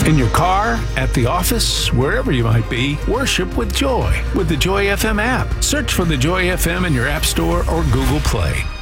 In your car, at the office, wherever you might be, worship with Joy with the Joy FM app. Search for the Joy FM in your App Store or Google Play.